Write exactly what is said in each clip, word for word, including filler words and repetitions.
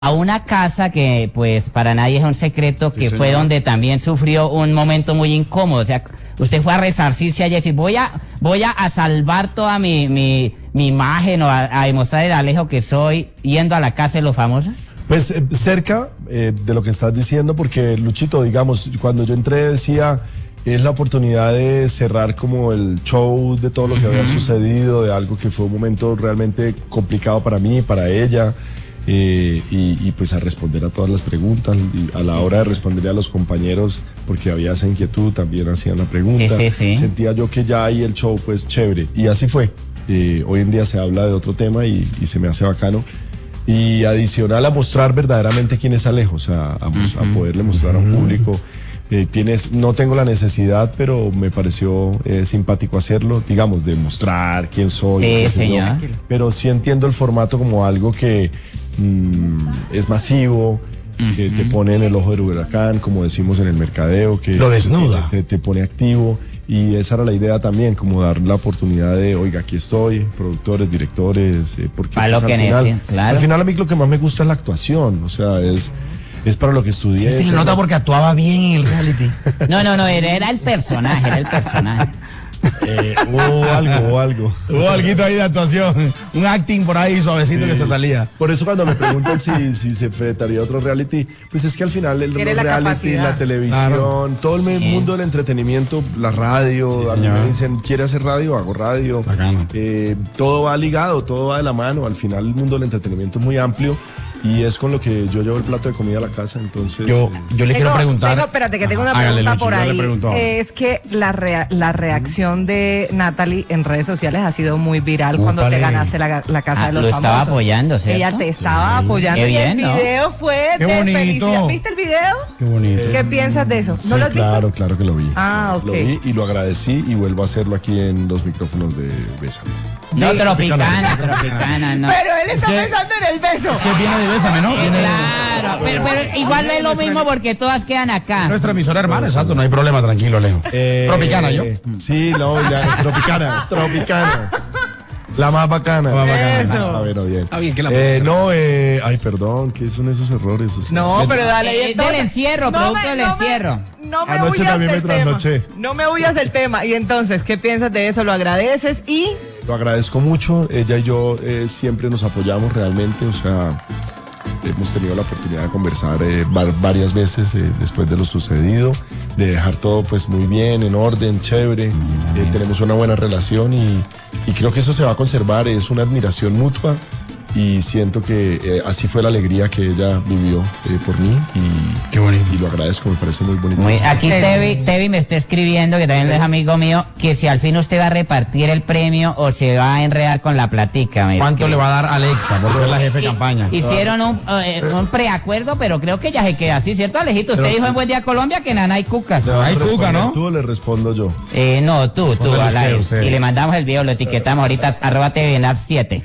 a una casa que pues para nadie es un secreto, que sí, fue donde también sufrió un momento muy incómodo. O sea, usted fue a resarcirse allá y decir, voy a, voy a, a salvar toda mi, mi, mi imagen o a, a demostrar el Alejo que soy yendo a la casa de los famosos. Pues eh, cerca eh, de lo que estás diciendo, porque Luchito, digamos, cuando yo entré decía, es la oportunidad de cerrar como el show de todo lo que uh-huh. había sucedido, de algo que fue un momento realmente complicado para mí, para ella. Eh, y, y pues a responder a todas las preguntas, y a la hora de responder a los compañeros, porque había esa inquietud, también hacían la pregunta. Sí, sí, sí. Sentía yo que ya ahí el show pues chévere, y así fue. Eh, hoy en día se habla de otro tema y, y se me hace bacano. Y adicional a mostrar verdaderamente quién es Alejo, o sea, a, uh-huh. a poderle mostrar uh-huh. a un público. Eh, tienes, no tengo la necesidad, pero me pareció eh, simpático hacerlo, digamos, de mostrar quién soy. Sí, señor. Yo, pero sí entiendo el formato como algo que mm, es masivo, uh-huh. que te pone en el ojo del huracán, como decimos en el mercadeo, que lo desnuda, te, te pone activo. Y esa era la idea también, como dar la oportunidad de, oiga, aquí estoy, productores, directores, eh, porque pues, lo que al, final, necesito, claro. al final a mí lo que más me gusta es la actuación, o sea, es... Es para lo que estudié. Sí, sí, se nota porque actuaba bien en el reality. No, no, no, era, era el personaje, era el personaje. Eh, hubo algo, hubo algo. Hubo algo ahí de actuación. Un acting por ahí suavecito sí. que se salía. Por eso cuando me preguntan si, si se enfrentaría a otro reality, pues es que al final el la reality, capacidad. la televisión, claro. todo el sí. mundo del entretenimiento, la radio, sí, a mí me dicen, ¿quiere hacer radio? Hago radio. Eh, todo va ligado, todo va de la mano. Al final el mundo del entretenimiento es muy amplio. Y es con lo que yo llevo el plato de comida a la casa, entonces... Yo, yo le tengo, quiero preguntar... Tengo, espérate, que tengo una Ajá, pregunta Lucho, por ahí. eh, es que la, rea, la reacción de Natalie en redes sociales ha sido muy viral uh, cuando vale. te ganaste la, la casa ah, de los lo famosos. Estaba apoyando, ¿cierto? Ella te estaba sí. apoyando. Qué bien, y el ¿no? video fue Qué de bonito. felicidad. ¿Viste el video? Qué bonito. ¿Qué piensas de eso? ¿No sí, lo has visto? Claro, claro que lo vi. Ah, ok. Lo vi y lo agradecí y vuelvo a hacerlo aquí en los micrófonos de Bésame. No, tropicana, tropicana, no. Pero él está es que, pensando en el beso. Es que viene de Bésame, ¿no? Eh, Viene claro, de... pero, pero igual no es lo mismo porque todas quedan acá. Nuestra emisora hermana, exacto, no hay problema, tranquilo, Alejo. Eh, tropicana, ¿yo? Sí, no, ya, tropicana, tropicana. La más bacana. La más bacana. Eso. A ver, bien. Ah, bien, que la eh, no, eh, ay, perdón, ¿qué son esos errores? O sea, no, pero dale. Eh, del encierro, no producto me, del no encierro. Me, no me Anoche huyas también del me trasnoché. tema. No me huyas del tema. Y entonces, ¿qué piensas de eso? ¿Lo agradeces y...? Lo agradezco mucho. Ella y yo eh, siempre nos apoyamos realmente, o sea... Hemos tenido la oportunidad de conversar eh, varias veces eh, después de lo sucedido, de dejar todo pues muy bien, en orden, chévere. Eh, tenemos una buena relación y, y creo que eso se va a conservar. Es una admiración mutua y siento que eh, así fue la alegría que ella vivió eh, por mí y, Qué bonito. y lo agradezco, me parece muy bonito. Muy, aquí Tevi, Tevi me está escribiendo, que también es amigo mío, que si al fin usted va a repartir el premio o se va a enredar con la platica. ¿Cuánto le va a dar Alexa por ser la jefe de campaña? Hicieron un, eh, un preacuerdo, pero creo que ya se queda así, ¿cierto, Alejito? Usted pero, dijo en Buen Día Colombia que nana hay cucas. Hay cuca, ¿no? Tú le respondo yo. Eh, no, tú, tú, a la usted, Y le mandamos el video, lo etiquetamos ahorita, arroba T V N A P siete.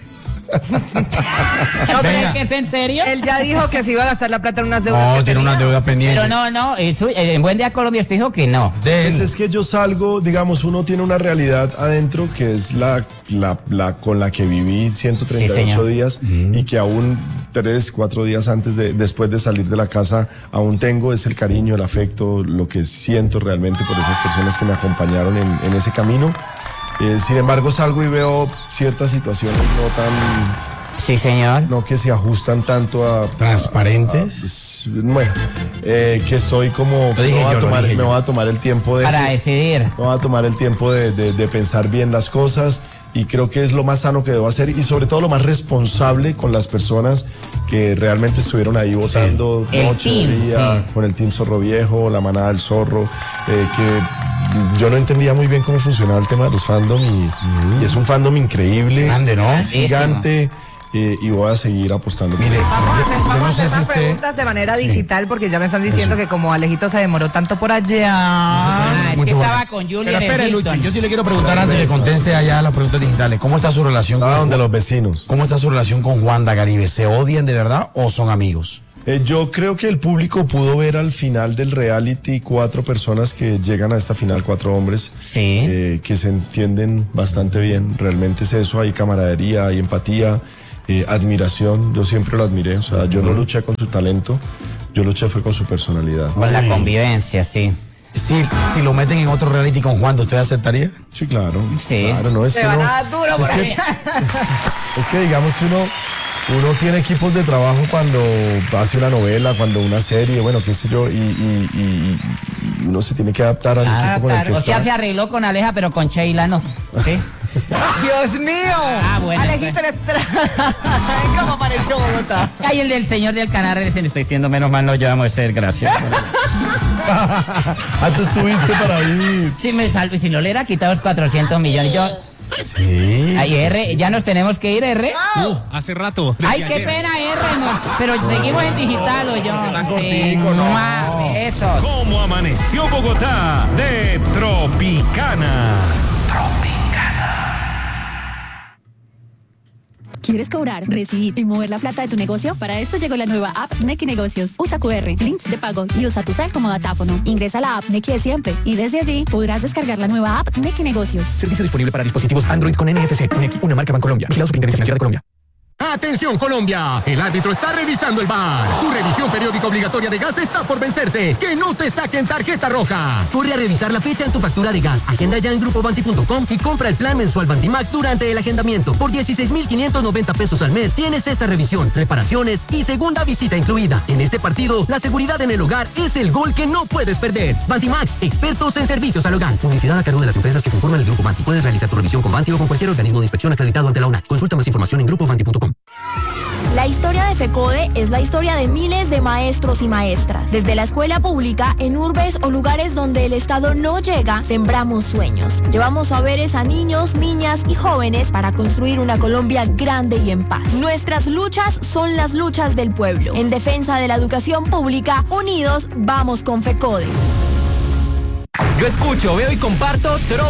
No, pero es que es en serio. Él ya dijo que se iba a gastar la plata en unas deudas. No, que tiene tenía. unas deudas pendientes. Pero no, no, eso, en Buen Día Colombia usted dijo que no. Pues es que yo salgo, digamos, uno tiene una realidad adentro que es la, la, la con la que viví ciento treinta y ocho sí, días mm. y que aún tres, cuatro días antes de, después de salir de la casa, aún tengo, es el cariño, el afecto, lo que siento realmente por esas personas que me acompañaron en, en ese camino. Eh, sin embargo, salgo y veo ciertas situaciones no tan... Sí, señor. No que se ajustan tanto a... ¿Transparentes? A, a, bueno, eh, que estoy como... Me voy, a tomar, me voy a tomar el tiempo de... Para decidir. Me voy a tomar el tiempo de, de, de pensar bien las cosas y creo que es lo más sano que debo hacer y sobre todo lo más responsable con las personas que realmente estuvieron ahí votando sí. noche, team, día, sí. con el Team Zorro Viejo, la manada del Zorro, eh, que... Yo no entendía muy bien cómo funcionaba el tema de los fandom y, mm. y es un fandom increíble, grande, ¿no? Gigante. Eh, y voy a seguir apostando. Mire, vamos a hacer, vamos no a hacer las si preguntas usted... de manera digital sí. porque ya me están diciendo Eso. que como Alejito se demoró tanto por allá. Ah, es que bueno. estaba con Julia. Pero espere, Luchi, yo sí le quiero preguntar antes que conteste allá las preguntas digitales. ¿Cómo está su relación ah, con donde los vecinos? ¿Cómo está su relación con Juan Dagaribe? ¿Se odian de verdad o son amigos? Eh, yo creo que el público pudo ver al final del reality cuatro personas que llegan a esta final, cuatro hombres, sí. eh, que se entienden bastante bien. Realmente es eso, hay camaradería, hay empatía. eh, admiración, yo siempre lo admiré, o sea, yo no luché con su talento, yo luché fue con su personalidad. Con la convivencia, sí. Si, si lo meten en otro reality con Juan, ¿usted aceptaría? Sí, claro. Sí. Claro, no es Se que van uno- a dar duro por es que- ahí. Es que digamos que uno, uno tiene equipos de trabajo cuando hace una novela, cuando una serie, bueno, qué sé yo, y, y- y- y uno se tiene que adaptar al Ah, equipo con el que claro. O sea, está. se arregló con Aleja, pero con Sheila no. ¿Sí? Dios mío. Ah, bueno, Alejito Estrada. ¿Cómo amaneció Bogotá? Ay, el del señor del canal recién estoy diciendo, menos mal no llevamos a ser gracioso. Ah, tú estuviste para ir. Si me salvo, si no le hubiera quitado los cuatrocientos millones, yo... Sí. Ay, R, ya nos tenemos que ir, R. Uh, hace rato. Ay, qué pena, R, no. Pero seguimos en digital, o yo. Tan Sí, cortico, no. mua, besos. ¿Cómo amaneció Bogotá? De Tropicana. ¿Quieres cobrar, recibir y mover la plata de tu negocio? Para esto llegó la nueva app Nequi Negocios. Usa Q R, links de pago y usa tu cel como datáfono. Ingresa a la app Nequi de siempre y desde allí podrás descargar la nueva app Nequi Negocios. Servicio disponible para dispositivos Android con N F C. Nequi, una marca Bancolombia. Vigilado Superintendencia Financiera de Colombia. Atención Colombia, el árbitro está revisando el V A R. Tu revisión periódica obligatoria de gas está por vencerse. Que no te saquen tarjeta roja. Corre a revisar la fecha en tu factura de gas. Agenda ya en grupo banti punto com y compra el plan mensual Bantimax durante el agendamiento. Por dieciséis mil quinientos noventa pesos al mes tienes esta revisión, reparaciones y segunda visita incluida. En este partido, la seguridad en el hogar es el gol que no puedes perder. Bantimax, expertos en servicios al hogar. Publicidad a cargo de las empresas que conforman el grupo Banti. Puedes realizar tu revisión con Banti o con cualquier organismo de inspección acreditado ante la UNAC. Consulta más información en grupo banti punto com. La historia de FECODE es la historia de miles de maestros y maestras. Desde la escuela pública, en urbes o lugares donde el Estado no llega, sembramos sueños. Llevamos saberes a niños, niñas y jóvenes para construir una Colombia grande y en paz. Nuestras luchas son las luchas del pueblo. En defensa de la educación pública, unidos, vamos con FECODE. Yo escucho, veo y comparto